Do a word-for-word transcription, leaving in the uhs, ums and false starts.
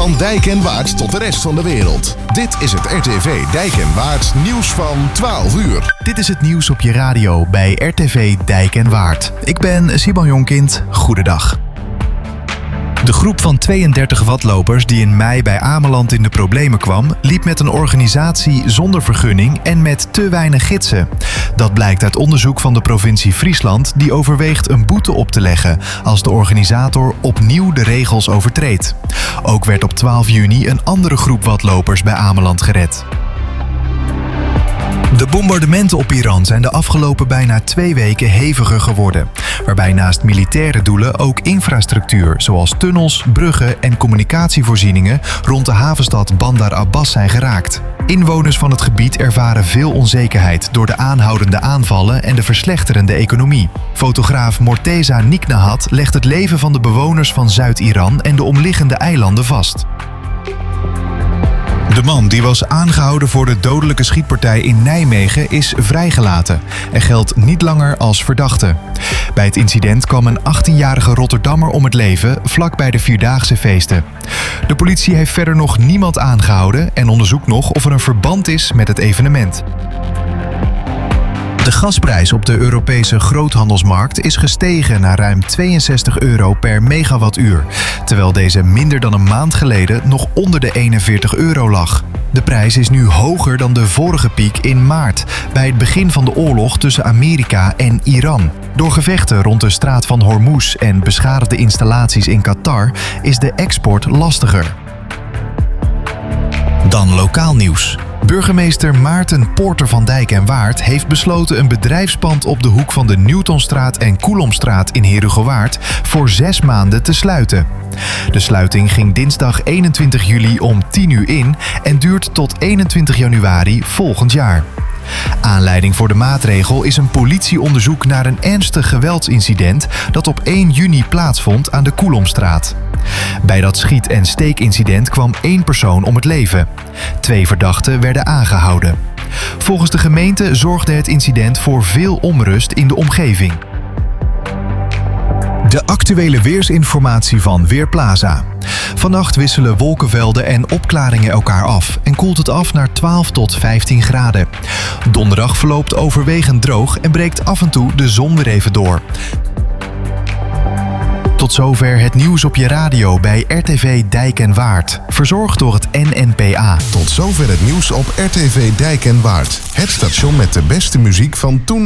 Van Dijk en Waard tot de rest van de wereld. Dit is het R T V Dijk en Waard nieuws van twaalf uur. Dit is het nieuws op je radio bij R T V Dijk en Waard. Ik ben Simon Jonkind. Goedendag. De groep van tweeëndertig watlopers die in mei bij Ameland in de problemen kwam, liep met een organisatie zonder vergunning en met te weinig gidsen. Dat blijkt uit onderzoek van de provincie Friesland, die overweegt een boete op te leggen als de organisator opnieuw de regels overtreedt. Ook werd op twaalf juni een andere groep watlopers bij Ameland gered. De bombardementen op Iran zijn de afgelopen bijna twee weken heviger geworden, waarbij naast militaire doelen ook infrastructuur zoals tunnels, bruggen en communicatievoorzieningen rond de havenstad Bandar Abbas zijn geraakt. Inwoners van het gebied ervaren veel onzekerheid door de aanhoudende aanvallen en de verslechterende economie. Fotograaf Morteza Niknahat legt het leven van de bewoners van Zuid-Iran en de omliggende eilanden vast. De man die was aangehouden voor de dodelijke schietpartij in Nijmegen is vrijgelaten en geldt niet langer als verdachte. Bij het incident kwam een achttienjarige Rotterdammer om het leven vlak bij de Vierdaagse feesten. De politie heeft verder nog niemand aangehouden en onderzoekt nog of er een verband is met het evenement. De gasprijs op de Europese groothandelsmarkt is gestegen naar ruim tweeënzestig euro per megawattuur, terwijl deze minder dan een maand geleden nog onder de eenenveertig euro lag. De prijs is nu hoger dan de vorige piek in maart, bij het begin van de oorlog tussen Amerika en Iran. Door gevechten rond de straat van Hormuz en beschadigde installaties in Qatar is de export lastiger. Dan lokaal nieuws. Burgemeester Maarten Poorter van Dijk en Waard heeft besloten een bedrijfspand op de hoek van de Newtonstraat en Coulomstraat in Herugewaard voor zes maanden te sluiten. De sluiting ging dinsdag eenentwintig juli om tien uur in en duurt tot eenentwintig januari volgend jaar. Aanleiding voor de maatregel is een politieonderzoek naar een ernstig geweldsincident dat op één juni plaatsvond aan de Coulomstraat. Bij dat schiet- en steekincident kwam één persoon om het leven. Twee verdachten werden aangehouden. Volgens de gemeente zorgde het incident voor veel onrust in de omgeving. De actuele weersinformatie van Weerplaza. Vannacht wisselen wolkenvelden en opklaringen elkaar af en koelt het af naar twaalf tot vijftien graden. Donderdag verloopt overwegend droog en breekt af en toe de zon weer even door. Tot zover het nieuws op je radio bij R T V Dijk en Waard. Verzorgd door het N N P A. Tot zover het nieuws op R T V Dijk en Waard. Het station met de beste muziek van toen